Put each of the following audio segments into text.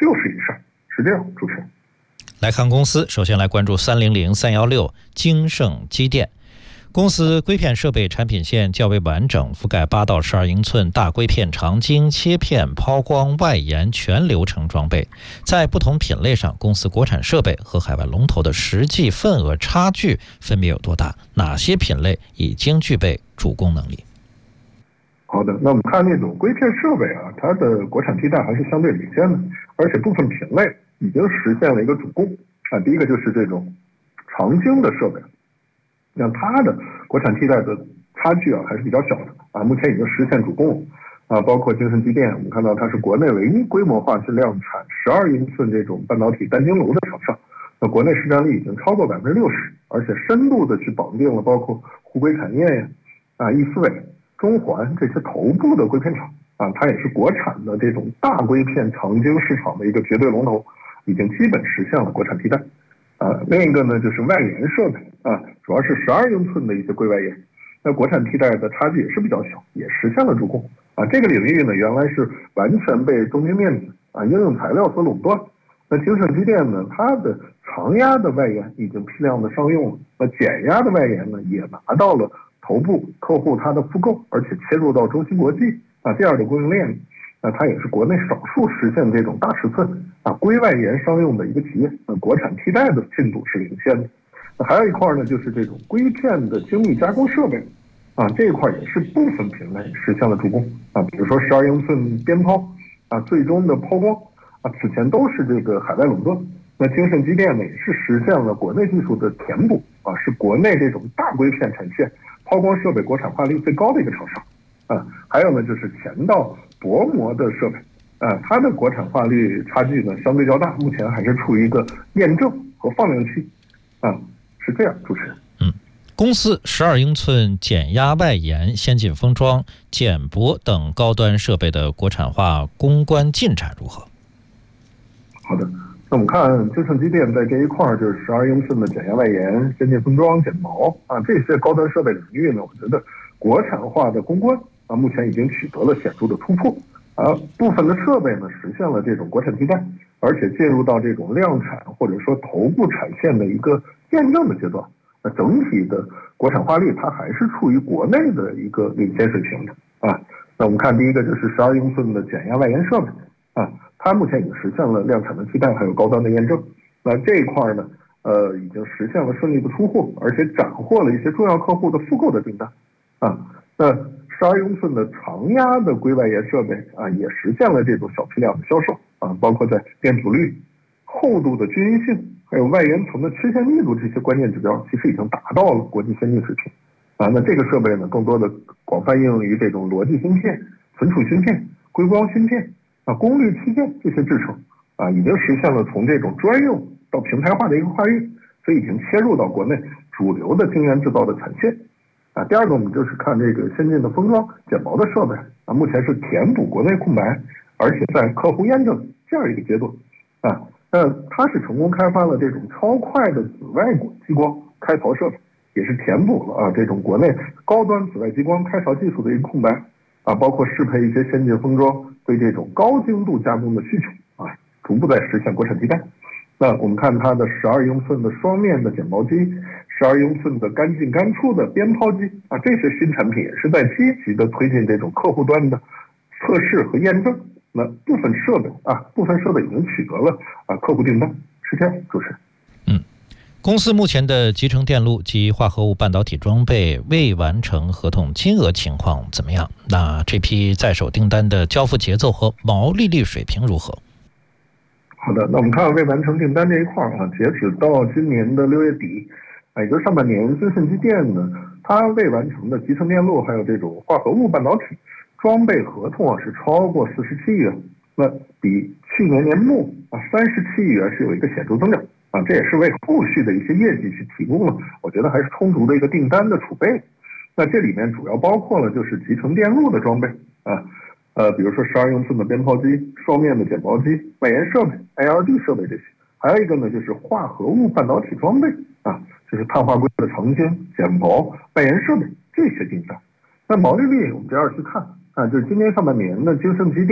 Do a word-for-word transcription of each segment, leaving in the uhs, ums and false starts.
六十以上，是这样。主持人， 来看公司，首先来关注三零零三一六京盛机电。公司硅片设备产品线较为完整，覆盖八到十二英寸大硅片长晶切片抛光外延全流程装备。在不同品类上，公司国产设备和海外龙头的实际份额差距分别有多大？哪些品类已经具备主攻能力？ 好的，那我们看那种硅片设备啊，它的国产替代还是相对领先的，而且部分品类已经实现了一个主攻啊。第一个就是这种长晶的设备。那它的国产替代的差距啊还是比较小的啊，目前已经实现主攻了啊，包括京盛机电，我们看到它是国内唯一规模化去量产十二英寸这种半导体单晶炉的厂商，那国内市占率已经超过百分之六十，而且深度的去绑定了包括沪硅产业呀、啊易思伟、中环这些头部的硅片厂啊，它也是国产的这种大硅片长晶市场的一个绝对龙头，已经基本实现了国产替代。啊，另一个呢就是外延设备啊，主要是十二英寸的一些硅外延，那国产替代的差距也是比较小，也实现了主攻啊。这个领域呢原来是完全被中芯电子啊应用材料所垄断，那京盛机电呢，它的长压的外延已经批量的商用了，那减压的外延呢也拿到了头部客户它的复购，而且切入到中芯国际啊这样的供应链。那它也是国内少数实现这种大尺寸啊硅外延商用的一个企业，那国产替代的进度是领先的。那还有一块呢，就是这种硅片的精密加工设备啊，这一块也是部分品类实现了主攻啊，比如说十二英寸边抛啊，最终的抛光啊，此前都是这个海外垄断。那京盛机电呢，也是实现了国内技术的填补啊，是国内这种大硅片产线抛光设备国产化率最高的一个厂商。啊，还有呢，就是前道薄膜的设备，啊，它的国产化率差距呢相对较大，目前还是处于一个验证和放量期，啊，是这样。主持人， 嗯，公司十二英寸减压外延、先进封装、减薄等高端设备的国产化攻关进展如何？ 好的，那我们看京盛机电在这一块，就是十二英寸的减压外延、先进封装、减薄啊，这些高端设备领域呢，我觉得国产化的攻关啊，目前已经取得了显著的突破啊，部分的设备呢实现了这种国产替代，而且进入到这种量产或者说头部产线的一个验证的阶段。那整体的国产化率它还是处于国内的一个领先水平的啊。那我们看第一个就是十二英寸的减压外延设备啊，它目前已经实现了量产的替代，还有高端的验证。那这一块呢，呃，已经实现了顺利的出货，而且斩获了一些重要客户的复购的订单啊。那十二英寸的长压的硅外延设备啊，也实现了这种小批量的销售啊，包括在电阻率、厚度的均匀性，还有外延层的缺陷密度这些关键指标，其实已经达到了国际先进水平啊。那这个设备呢，更多的广泛应用于这种逻辑芯片、存储芯片、硅光芯片啊、功率器件这些制成啊，已经实现了从这种专用到平台化的一个跨越，所以已经切入到国内主流的晶圆制造的产线。啊，第二个我们就是看这个先进的封装减薄的设备啊，目前是填补国内空白，而且在客户验证这样一个阶段啊。那它是成功开发了这种超快的紫外激光开槽设备，也是填补了啊这种国内高端紫外激光开槽技术的一个空白啊，包括适配一些先进封装对这种高精度加工的需求啊，逐步在实现国产替代。那我们看它的十二英寸的双面的减薄机，十二英寸的干进干出的边抛机啊，这些新产品也是在积极的推进这种客户端的测试和验证。那部分设备啊，部分设备已经取得了啊客户订单，是这样。主持人， 嗯，公司目前的集成电路及化合物半导体装备未完成合同金额情况怎么样？那这批在手订单的交付节奏和毛利率水平如何？ 好的，那我们看未完成订单这一块啊，截止到今年的六月底，啊，也就是上半年，京盛机电呢，它未完成的集成电路还有这种化合物半导体装备合同啊，是超过四十七亿元，那比去年年末啊三十七亿元是有一个显著增长啊，这也是为后续的一些业绩去提供了，我觉得还是充足的一个订单的储备。那这里面主要包括了就是集成电路的装备啊。呃，比如说十二英寸的边抛机、双面的减薄机、外延设备、A L D 设备这些，还有一个呢就是化合物半导体装备啊，就是碳化硅的成晶、减薄、外延设备这些订单。那毛利率我们这样去看啊，就是今年上半年呢，京盛机电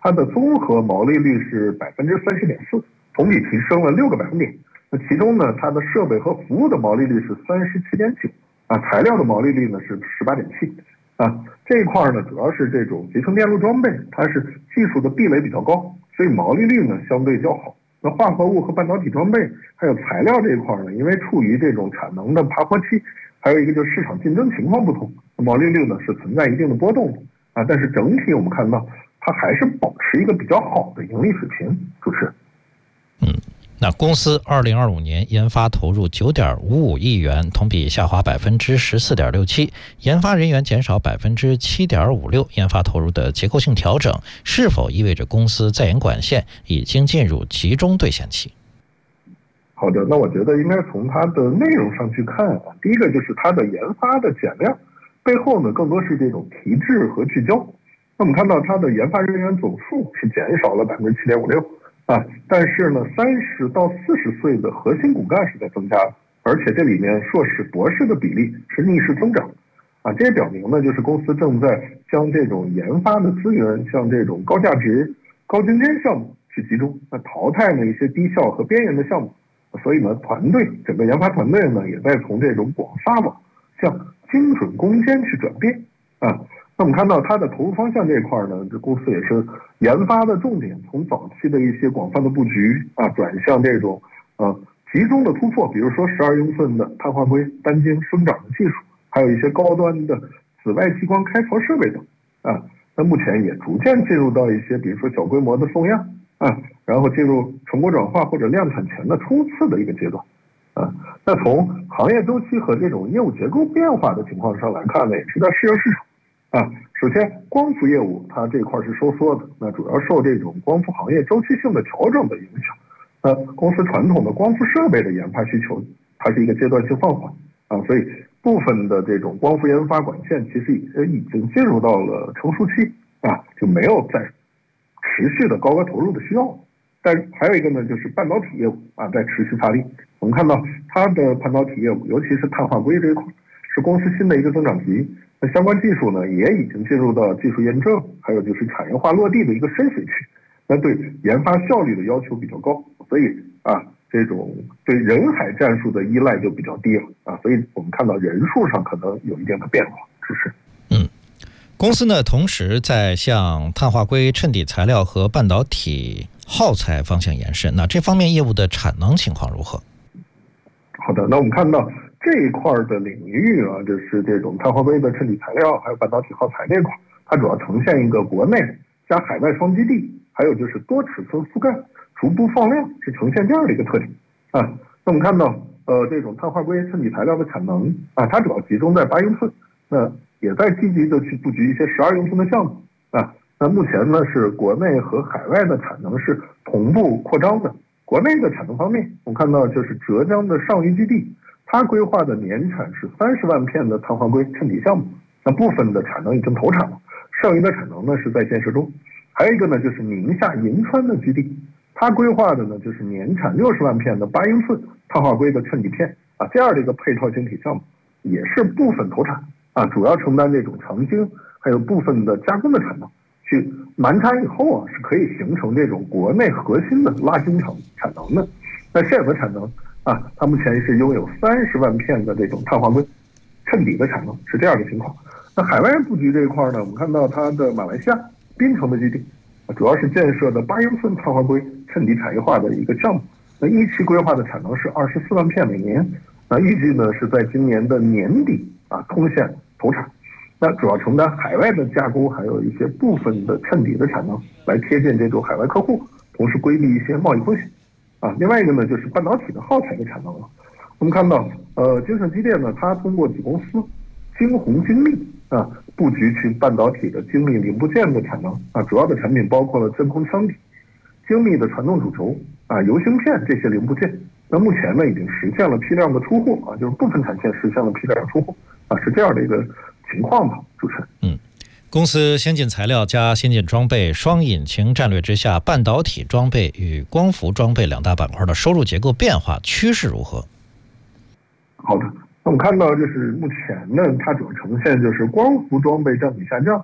它的综合毛利率是百分之三十点四，同比提升了六个百分点。那其中呢，它的设备和服务的毛利率是三十七点九，啊，材料的毛利率呢是十八点七，啊，这一块呢主要是这种集成电路装备，它是技术的壁垒比较高，所以毛利率呢相对较好。那化合物和半导体装备还有材料这一块呢，因为处于这种产能的爬坡期，还有一个就是市场竞争情况不同，毛利率呢是存在一定的波动的啊。但是整体我们看到它还是保持一个比较好的盈利水平。主持人， 嗯，那公司二零二五年研发投入九点五五亿元，同比下滑百分之十四点六七，研发人员减少百分之七点五六。研发投入的结构性调整，是否意味着公司在研管线已经进入集中兑现期？ 好的，那我觉得应该从它的内容上去看啊。第一个就是它的研发的减量，背后呢更多是这种提质和聚焦。那我们看到它的研发人员总数是减少了百分之七点五六啊，但是呢，三十到四十岁的核心骨干是在增加的，而且这里面硕士、博士的比例是逆势增长啊。这也表明呢，就是公司正在将这种研发的资源向这种高价值、高精尖项目去集中，那淘汰呢一些低效和边缘的项目。所以呢，团队整个研发团队呢，也在从这种广撒网向精准攻坚去转变啊。那我们看到它的投入方向这一块呢，这公司也是研发的重点，从早期的一些广泛的布局啊，转向这种呃集中的突破，比如说十二英寸的碳化硅单晶生长的技术，还有一些高端的紫外激光开槽设备等啊。那目前也逐渐进入到一些，比如说小规模的送样啊，然后进入成果转化或者量产前的初次的一个阶段，啊，那从行业周期和这种业务结构变化的情况上来看呢，也是在适应市场，啊，首先光伏业务它这块是收缩的，那主要受这种光伏行业周期性的调整的影响，那公司传统的光伏设备的研发需求，它是一个阶段性放缓，啊，所以部分的这种光伏研发管线其实已已经进入到了成熟期，啊，就没有再持续的高额投入的需要。但还有一个呢，就是半导体业务啊，在持续发力。我们看到它的半导体业务，尤其是碳化硅这一块，是公司新的一个增长极。那相关技术呢，也已经进入到技术验证，还有就是产业化落地的一个深水区。那对研发效率的要求比较高，所以啊，这种对人海战术的依赖就比较低了啊。所以我们看到人数上可能有一定的变化，是不是？ 嗯。公司呢，同时在向碳化硅衬底材料和半导体耗材方向延伸。那这方面业务的产能情况如何？ 好的，那我们看到这一块的领域啊，就是这种碳化硅的衬底材料，还有半导体耗材这块，它主要呈现一个国内加海外双基地，还有就是多尺寸覆盖、逐步放量，是呈现这样的一个特点啊。那我们看到，呃，这种碳化硅衬底材料的产能啊，它主要集中在八英寸，那也在积极的去布局一些十二英寸的项目啊。那目前呢，是国内和海外的产能是同步扩张的。国内的产能方面，我们看到就是浙江的上虞基地，它规划的年产是三十万片的碳化硅衬底项目，那部分的产能已经投产了，剩余的产能呢是在建设中。还有一个呢，就是宁夏银川的基地，它规划的呢就是年产六十万片的八英寸碳化硅的衬底片啊，这样的一个配套晶体项目也是部分投产啊，主要承担这种长晶还有部分的加工的产能。去满产以后啊，是可以形成这种国内核心的拉晶厂产能的。那现有的产能啊，它目前是拥有三十万片的这种碳化硅衬底的产能，是这样的情况。那海外布局这一块呢，我们看到它的马来西亚槟城的基地，主要是建设的八英寸碳化硅衬底产业化的一个项目。那一期规划的产能是二十四万片每年，那预计呢是在今年的年底啊通线投产。那主要承担海外的加工，还有一些部分的衬底的产能，来贴近这种海外客户，同时规避一些贸易风险。啊，另外一个呢，就是半导体的耗材的产能了。我们看到，呃，京盛机电呢，它通过子公司京宏精密啊，布局去半导体的精密零部件的产能啊，主要的产品包括了真空腔体、精密的传动主轴啊、油芯片这些零部件。那目前呢，已经实现了批量的出货啊，就是部分产线实现了批量出货啊，是这样的一个情况吧，主持人。 嗯，公司先进材料加先进装备双引擎战略之下，半导体装备与光伏装备两大板块的收入结构变化趋势如何？ 好的，那我们看到就是目前呢，它主要呈现就是光伏装备占比下降，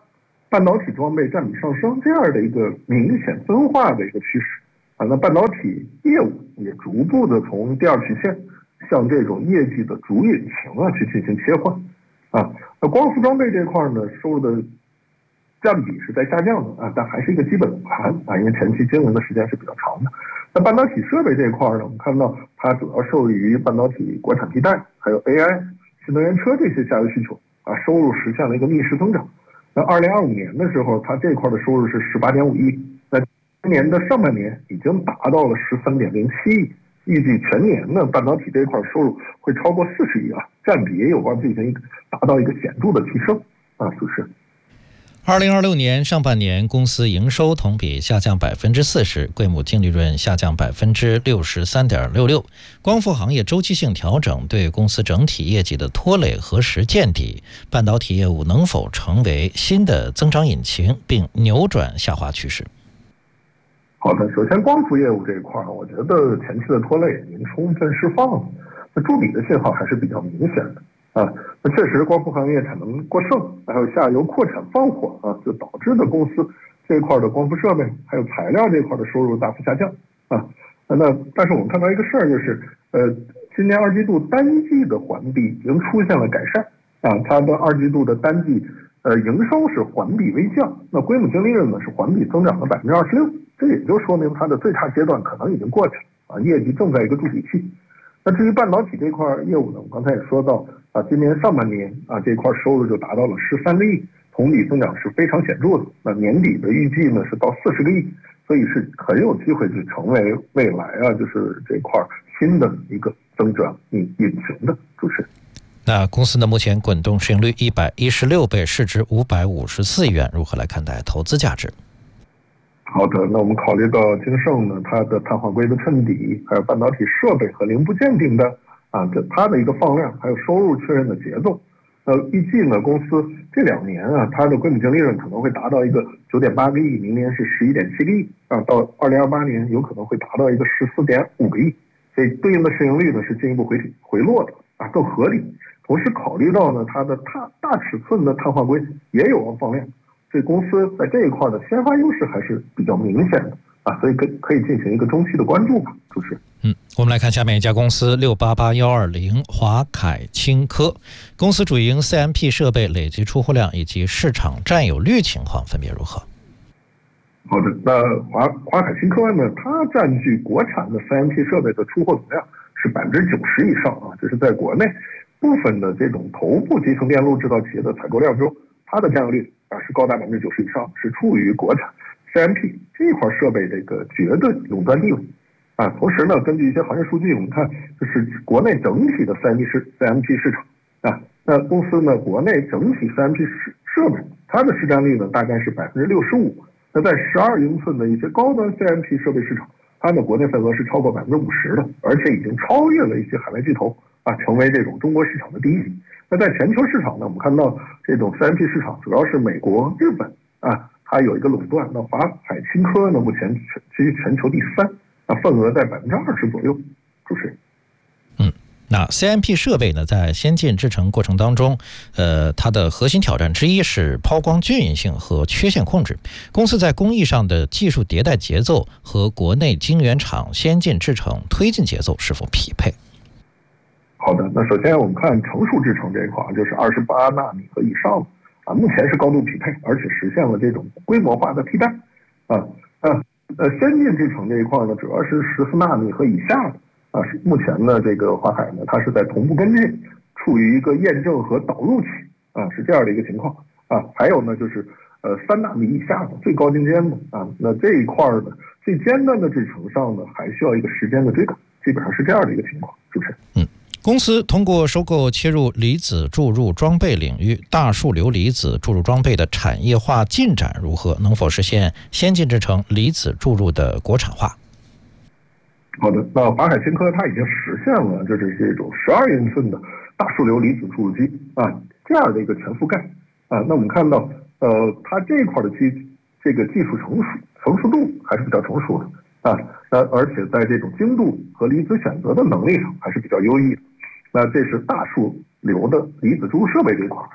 半导体装备占比上升这样的一个明显分化的一个趋势啊。那半导体业务也逐步的从第二曲线向这种业绩的主引擎啊去进行切换啊。那光伏装备这块呢，收入的占比是在下降的啊，但还是一个基本盘啊，因为前期经营的时间是比较长的。那半导体设备这一块呢，我们看到它主要受益于半导体国产替代，还有 A I、新能源车这些下游需求啊，收入实现了一个逆势增长。那二零二五年的时候，它这块的收入是十八点五亿，那今年的上半年已经达到了十三点零七亿，预计全年呢半导体这一块收入会超过四十亿啊，占比也有望进行一个达到一个显著的提升啊，主持人。 二零二六年上半年，公司营收同比下降百分之四十，规模净利润下降百分之六十三点六六。光伏行业周期性调整对公司整体业绩的拖累何时见底？半导体业务能否成为新的增长引擎，并扭转下滑趋势？ 好的，首先光伏业务这一块，我觉得前期的拖累已经充分释放了，那筑底的信号还是比较明显的。啊，那确实，光伏行业产能过剩，还有下游扩产放缓啊，就导致的公司这一块的光伏设备还有材料这块的收入大幅下降啊。那但是我们看到一个事儿，就是呃，今年二季度单季的环比已经出现了改善啊，它的二季度的单季呃营收是环比微降，那规模净利润呢是环比增长了百分之二十六，这也就说明它的最差阶段可能已经过去了啊，业绩正在一个筑底期。那至于半导体这块业务呢，我刚才也说到啊，今年上半年啊这块收入就达到了十三个亿，同比增长是非常显著的。那年底的预计呢是到四十个亿，所以是很有机会去成为未来啊就是这块新的一个增长引引擎的。主持人， 那公司呢目前滚动市盈率一百一十六倍，市值五百五十四亿元，如何来看待投资价值？ 好的，那我们考虑到京盛呢，它的碳化硅的衬底，还有半导体设备和零部件订单啊，这它的一个放量，还有收入确认的节奏，呃，预计呢公司这两年啊，它的规模净利润可能会达到一个九点八个亿，明年是十一点七个亿啊，到二零二八年有可能会达到一个十四点五个亿，所以对应的市盈率呢是进一步回回落的啊，更合理。同时考虑到呢它的大大尺寸的碳化硅也有望放量。这公司在这一块的先发优势还是比较明显的啊，所以可可以进行一个中期的关注吧，主持人。 嗯，我们来看下面一家公司六八八一二零华凯青科，公司主营 C M P 设备累计出货量以及市场占有率情况分别如何？ 好的，那华华凯青科呢，它占据国产的 C M P 设备的出货总量是百分之九十以上啊，这是在国内部分的这种头部集成电路制造企业的采购量中，它的占有率啊是高达百分之九十以上，是处于国产 C M P 这一块设备这个绝对垄断地位啊。同时呢，根据一些行业数据，我们看就是国内整体的 C M P 市 C M P 市场啊，那公司呢国内整体 C M P 设设备它的市占率呢大概是百分之六十五。那在十二英寸的一些高端 C M P 设备市场，它的国内份额是超过百分之五十的，而且已经超越了一些海外巨头啊，成为这种中国市场的第一名。那在全球市场呢，我们看到这种 C M P 市场主要是美国、日本啊，它有一个垄断。那华海青科呢，目前居全球第三，啊，份额在百分之二十左右。主持人， 嗯，那 C M P 设备呢，在先进制程过程当中，呃，它的核心挑战之一是抛光均匀性和缺陷控制。公司在工艺上的技术迭代节奏和国内晶圆厂先进制程推进节奏是否匹配？ 好的，那首先我们看成熟制程这一块，就是二十八纳米和以上啊，目前是高度匹配，而且实现了这种规模化的替代啊。呃呃，先进制程这一块呢，主要是十四纳米和以下的啊。目前呢，这个华海呢，它是在同步跟进，处于一个验证和导入期啊，是这样的一个情况啊。还有呢，就是呃三纳米以下的最高精尖的啊，那这一块呢，最尖端的制程上呢，还需要一个时间的追赶，基本上是这样的一个情况，主持人。 嗯。公司通过收购切入离子注入装备领域，大数流离子注入装备的产业化进展如何？能否实现先进制程离子注入的国产化？ 好的，那华海青科它已经实现了，这是这种十二英寸的大数流离子注入机啊，这样的一个全覆盖啊。那我们看到，呃，它这一块的技这个技术成熟成熟度还是比较成熟的啊，那而且在这种精度和离子选择的能力上还是比较优异的。那这是大数流的离子注入设备这一块。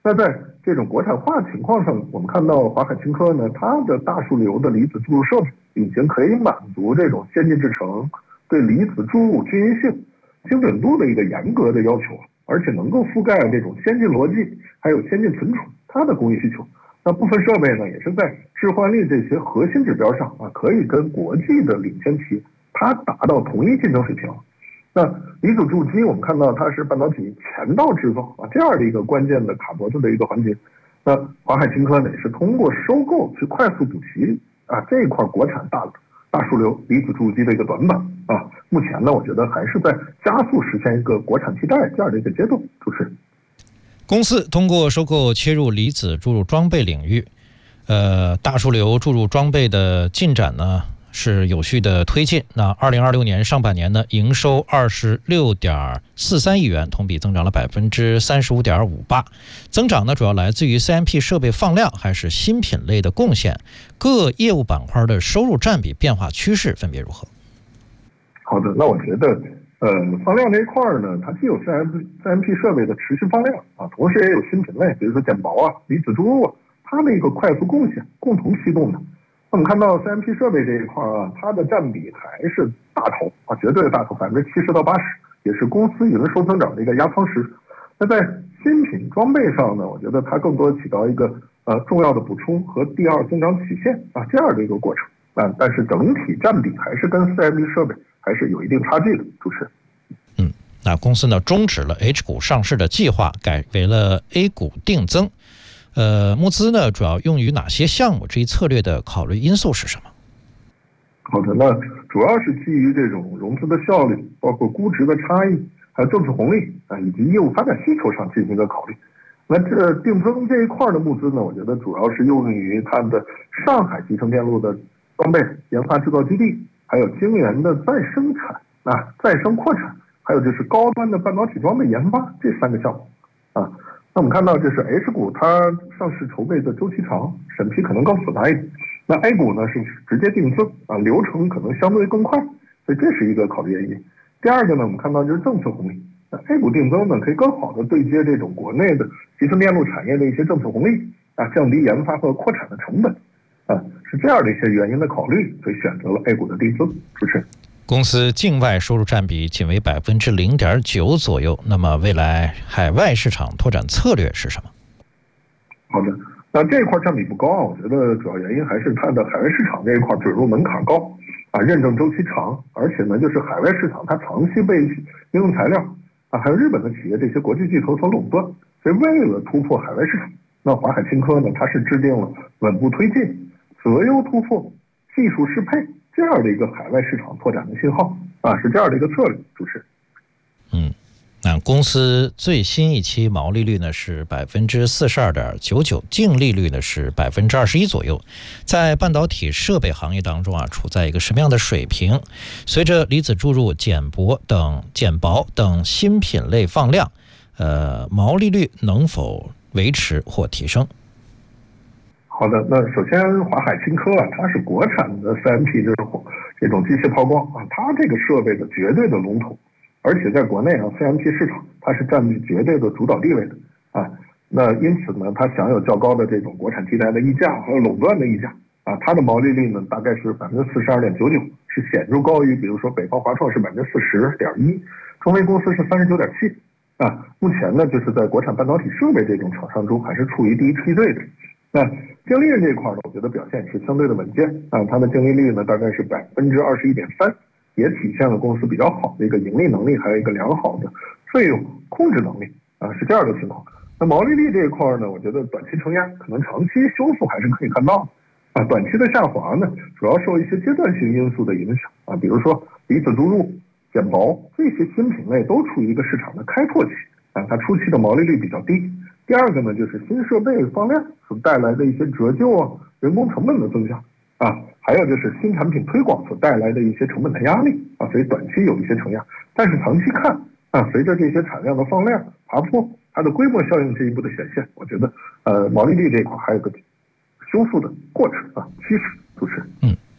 那在这种国产化情况上，我们看到华海青科呢，它的大数流的离子注入设备已经可以满足这种先进制程对离子注入均匀性、精准度的一个严格的要求，而且能够覆盖这种先进逻辑还有先进存储它的工艺需求。那部分设备呢，也是在置换率这些核心指标上啊，可以跟国际的领先企业它达到同一竞争水平。那离子注机我们看到它是半导体前道制造啊这样的一个关键的卡脖子的一个环节。那华海青科呢也是通过收购去快速补齐啊这一块国产大大数流离子注机的一个短板啊。目前呢，我觉得还是在加速实现一个国产替代这样的一个阶段。主持人， 公司通过收购切入离子注入装备领域，呃，大数流注入装备的进展呢是有序的推进。那二零二六年上半年呢，营收二十六点四三亿元，同比增长了百分之三十五点五八。增长呢主要来自于 C M P 设备放量还是新品类的贡献？各业务板块的收入占比变化趋势分别如何？ 好的，那我觉得，呃，放量这一块呢，它既有 C M P 设备的持续放量啊，同时也有新品类，比如说减薄啊、离子注入啊，它的一个快速贡献，共同驱动的。我们看到 C M P 设备这一块啊，它的占比还是大头啊，绝对的大头，百分之七十到八十，也是公司营收增长的一个压舱石。那在新品装备上呢，我觉得它更多起到一个呃重要的补充和第二增长曲线啊这样的一个过程啊，但是整体占比还是跟 C M P 设备还是有一定差距的。主持人， 嗯，那公司呢终止了 H 股上市的计划，改为了 A 股定增。呃，募资呢主要用于哪些项目？这一策略的考虑因素是什么？ 好的，那主要是基于这种融资的效率，包括估值的差异，还有政策红利啊，以及业务发展需求上进行一个考虑。那这定增这一块的募资呢，我觉得主要是用于它的上海集成电路的装备研发制造基地，还有晶圆的再生产啊、再生扩产，还有就是高端的半导体装备研发这三个项目啊。那我们看到，这是 H 股它上市筹备的周期长，审批可能更复杂一点。那 A 股呢是直接定增啊，流程可能相对更快，所以这是一个考虑原因。第二个呢，我们看到就是政策红利。那 A 股定增呢，可以更好的对接这种国内的集成电路产业的一些政策红利啊，降低研发和扩产的成本啊，是这样的一些原因的考虑，所以选择了 A 股的定增。主持人。 公司境外收入占比仅为百分之零点九左右，那么未来海外市场拓展策略是什么？ 好的，那这一块占比不高啊，我觉得主要原因还是它的海外市场这一块准入门槛高啊，认证周期长，而且呢，就是海外市场它长期被应用材料啊，还有日本的企业这些国际巨头所垄断，所以为了突破海外市场，那华海青科呢，它是制定了稳步推进、择优突破、技术适配这样的一个海外市场拓展的信号啊，是这样的一个策略。主持人， 嗯，那公司最新一期毛利率呢是百分之四十二点九九，净利率呢是百分之二十一左右，在半导体设备行业当中啊，处在一个什么样的水平？随着离子注入、减薄等减薄等新品类放量，呃，毛利率能否维持或提升？ 好的，那首先华海青科啊，它是国产的 C M P 这种这种机械抛光啊，它这个设备的绝对的龙头，而且在国内啊 C M P 市场它是占据绝对的主导地位的啊。那因此呢，它享有较高的这种国产替代的溢价和垄断的溢价啊，它的毛利率呢大概是百分之四十二点九九，是显著高于比如说北方华创是百分之四十点一，中微公司是三十九点七啊。目前呢，就是在国产半导体设备这种厂商中还是处于第一梯队的。那净利润这一块呢，我觉得表现是相对的稳健啊，它的净利率呢大概是百分之二十一点三，也体现了公司比较好的一个盈利能力，还有一个良好的费用控制能力啊，是这样的情况。那毛利率这一块呢，我觉得短期承压，可能长期修复还是可以看到的啊。短期的下滑呢，主要受一些阶段性因素的影响啊，比如说离子注入、减薄这些新品类都处于一个市场的开拓期啊，它初期的毛利率比较低。第二个呢，就是新设备放量所带来的一些折旧啊、人工成本的增加啊，还有就是新产品推广所带来的一些成本的压力啊，所以短期有一些承压，但是长期看啊，随着这些产量的放量爬坡，它的规模效应进一步的显现，我觉得呃毛利率这一块还有个修复的过程啊趋势。主持人， 嗯。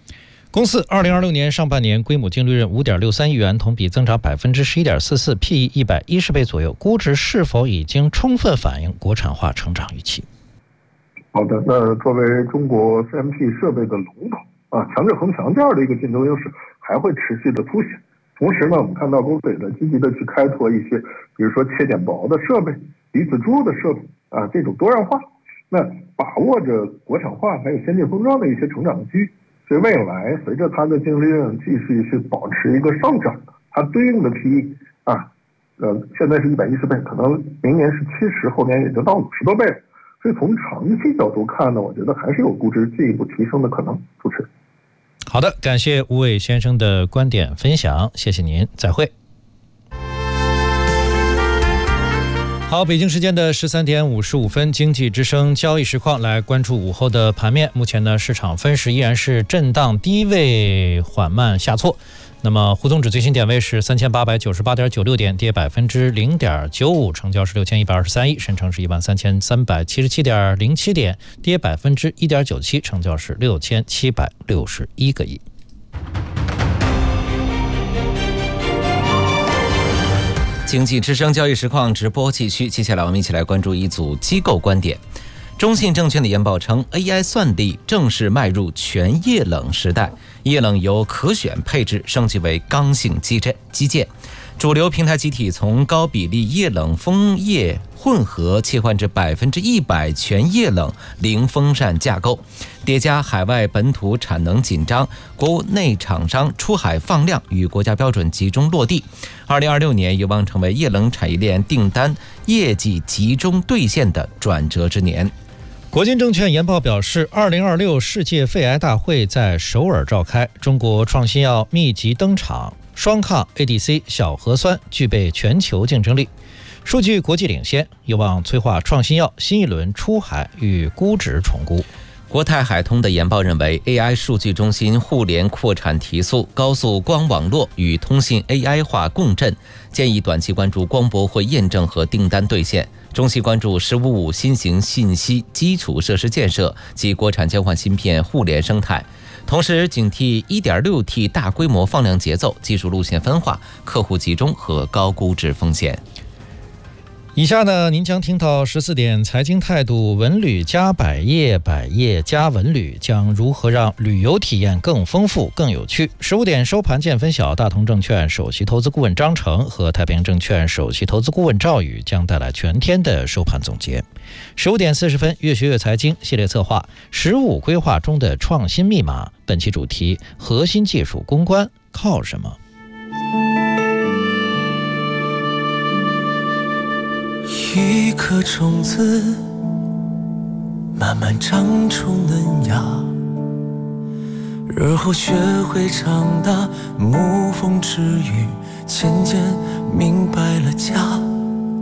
公司二零二六年上半年规模净利润五点六三亿元，同比增长百分之十一点四四 ，P E 一百一十倍左右，估值是否已经充分反映国产化成长预期？ 好的，那作为中国 C M P 设备的龙头啊，强制恒强这样的一个竞争优势还会持续的凸显。同时呢，我们看到公司也在积极的去开拓一些，比如说切点薄的设备、离子株的设备啊，这种多样化，那把握着国产化还有先进封装的一些成长机遇。所以未来随着它的净利润继续去保持一个上涨，它对应的 P E 啊，呃，现在是一百一十倍，可能明年是七十，后年也就到五十多倍了。所以从长期角度看呢，我觉得还是有估值进一步提升的可能。主持人， 好的，感谢吴伟先生的观点分享，谢谢您，再会。好，北京时间的十三点五十五分，经济之声交易实况来关注午后的盘面。目前呢，市场分时依然是震荡低位缓慢下挫。那么沪综指最新点位是三千八百九十八点九六点，跌百分之零点九五，成交是六千一百二十三亿。深成是一万三千三百七十七点零七点，跌百分之一点九七，成交是六千七百六十一个亿。 经济之声交易实况直播继续，接下来我们一起来关注一组机构观点。中信证券的研报称 ，A I 算力正式迈入全液冷时代，液冷由可选配置升级为刚性基建基建。主流平台集体从高比例液冷风液混合切换至百分之一百全液冷零风扇架构，叠加海外本土产能紧张，国内厂商出海放量与国家标准集中落地。二零二六年有望成为液冷产业链订单业绩集中兑现的转折之年。 国金证券研报表示，二零二六世界肺癌大会在首尔召开，中国创新药密集登场，双抗 A D C 小核酸具备全球竞争力，数据国际领先，有望催化创新药新一轮出海与估值重估。 国泰海通的研报认为 ，A I 数据中心互联扩产提速，高速光网络与通信 A I 化共振，建议短期关注光博会验证和订单兑现，中期关注“十五五”新型信息基础设施建设及国产交换芯片互联生态。同时警惕 一点六 T 大规模放量节奏、技术路线分化、客户集中和高估值风险。 以下呢，您将听到十四点财经态度，文旅加百业，百业加文旅，将如何让旅游体验更丰富、更有趣？十五点收盘见分晓，大同证券首席投资顾问张成和太平洋证券首席投资顾问赵宇将带来全天的收盘总结。十五点四十分，越学越财经系列策划，十五规划中的创新密码，本期主题：核心技术攻关靠什么？ 一颗种子慢慢长出嫩芽，日后学会长大，沐风知雨，渐渐